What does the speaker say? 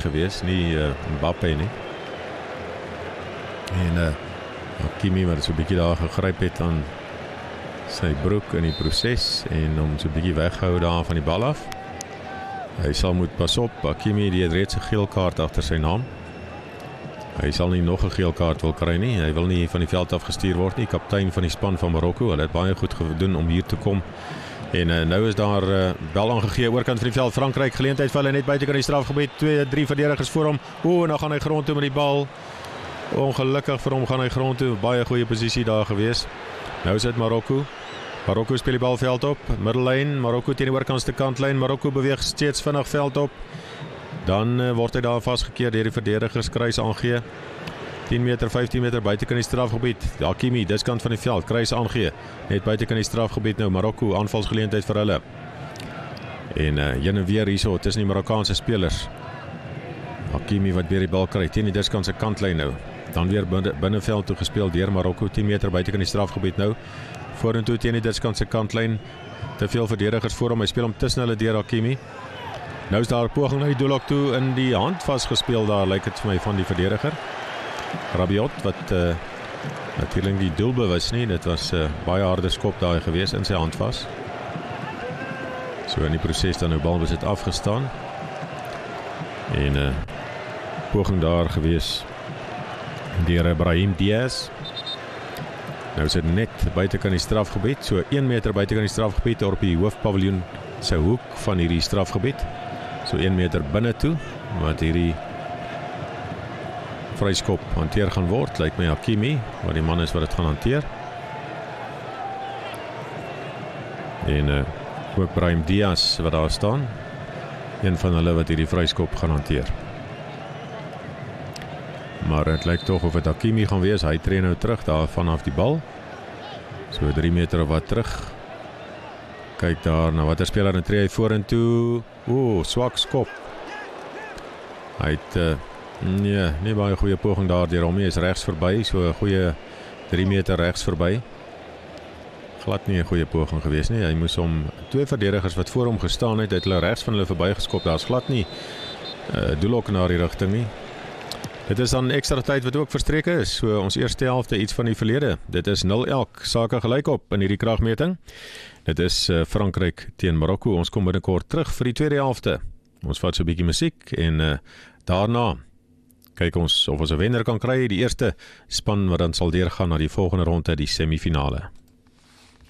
gewees, nie Mbappé nie. En Hakimi wat so 'n bietjie daar gegryp het aan sy broek in die proses en hom so 'n bietjie weghou daar van die bal af. Hy sal moet pas op, Hakimi die het reeds 'n geel kaart agter sy naam. Hy sal nie nog 'n geel kaart wil kry nie. Hy wil nie van die veld af gestuur word nie. Kaptein van die span van Marokko. Hulle het baie goed gedoen om hier te kom. En nou is daar bal aangegee oorkant van die veld. Frankryk geleentheid vir hulle net buitekant die strafgebied. 2-3 verdedigers voor hom. En dan gaan hy grond toe met die bal. Ongelukkig vir hom gaan hy grond toe. Baie goeie posisie daar gewees. Nou is dit Marokko. Marokko speel die balveld op. Middellyn. Marokko teen die oorkantste kantlyn. Marokko beweeg steeds vinnig veld op. Dan word hy daar vasgekeer deur die verdedigers, kruis aangee. 10 meter, 15 meter buitekant die strafgebied. Hakimi, diskant van die veld, kruis aangee. Net buitekant die strafgebied nou, Marokko, aanvalsgeleentheid vir hulle. En heen en weer hierso tussen die Marokkaanse spelers. Hakimi wat weer die bal kry, teen die diskant se kantlyn nou. Dan weer binneveld toe gespeel deur Marokko, 10 meter buitekant die strafgebied nou. Vorentoe teen die diskant se kantlyn. Te veel verdedigers voor hom, hy speel hom tussen hulle deur Hakimi. Nou is daar 'n poging na die doelhok toe in die hand vasgespeel daar, lyk dit vir my van die verdediger. Rabiot wat natuurlik die doelbewus nie, dit was baie harde skop daar gewees in sy hand vas. So in die proses dan nou balbesit afgestaan. En poging daar gewees deur Brahim Diaz. Nou is dit net buitekant die strafgebied, so 1 meter buitekant die strafgebied op die hoofpaviljoen se hoek van hierdie strafgebied. So 1 meter binne toe, wat hierdie vryskop hanteer gaan word, lyk my Hakimi, wat die man is wat dit gaan hanteer. En ook Brahim Diaz wat daar staan, een van hulle wat hierdie vryskop gaan hanteer. Maar het lyk tog of het Hakimi gaan wees, hy tree nou terug daar vanaf die bal, so 3 meter of wat terug. Kyk daar, nou wat speler en tree hy vorentoe. Swak skop. Hy het nie baie goeie poging daar deur hom nie, is regs verby, so 'n goeie 3 meter regs verby. Glad nie 'n goeie poging gewees nie. Hy moes hom, 2 verdedigers wat voor hom gestaan het hulle regs van hulle verby geskop. Daar's glad nie doelhok na die rigting nie. Dit is dan ekstra tyd wat ook verstreke is, so ons eerste helfte iets van die verlede. Dit is 0-0, sake gelyk op in hierdie kragmeting. Dit is Frankryk teen Marokko. Ons kom binnekort terug vir die tweede helfte. Ons vat so 'n bietjie musiek en daarna kyk ons of ons 'n wenner kan kry. Die eerste span wat dan sal deurgaan na die volgende ronde, die semifinale.